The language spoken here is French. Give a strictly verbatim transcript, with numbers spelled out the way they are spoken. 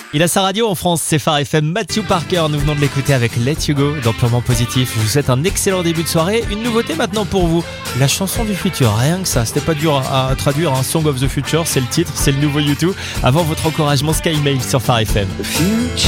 Il a sa radio en France, c'est Phare F M. Matthew Parker, nous venons de l'écouter avec Let You Go dans Purement Positif. Je vous souhaite un excellent début de soirée. Une nouveauté maintenant pour vous, la chanson du futur. Rien que ça, c'était pas dur à traduire. Un Song of the Future, c'est le titre, c'est le nouveau U deux. Avant votre encouragement, Sky Mail sur Phare F M.